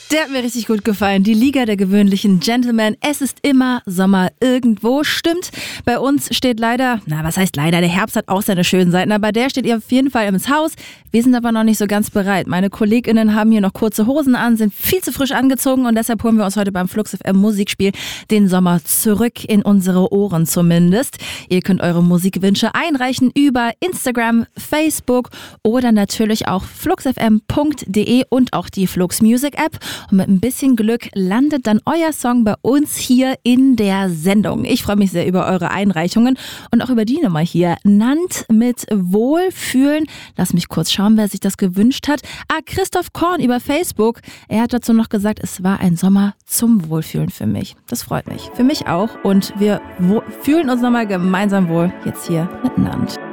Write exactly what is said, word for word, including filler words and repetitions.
Der hat mir richtig gut gefallen. Die Liga der gewöhnlichen Gentlemen. Es ist immer Sommer irgendwo. Stimmt, bei uns steht leider, na was heißt leider, der Herbst hat auch seine schönen Seiten, aber der steht auf jeden Fall ins Haus. Wir sind aber noch nicht so ganz bereit. Meine KollegInnen haben hier noch kurze Hosen an, sind viel zu frisch angezogen und deshalb holen wir uns heute beim Flux F M Musikspiel den Sommer zurück in unsere Ohren zumindest. Ihr könnt eure Musikwünsche einreichen über Instagram, Facebook oder natürlich auch fluxfm punkt de und auch die Flux Music App. Und mit ein bisschen Glück landet dann euer Song bei uns hier in der Sendung. Ich freue mich sehr über eure Einreichungen und auch über die Nummer hier. Nannt mit Wohlfühlen. Lass mich kurz schauen, wer sich das gewünscht hat. Ah, Christoph Korn über Facebook. Er hat dazu noch gesagt, es war ein Sommer zum Wohlfühlen für mich. Das freut mich. Für mich auch. Und wir wo- fühlen uns nochmal gemeinsam wohl jetzt hier mit Nannt.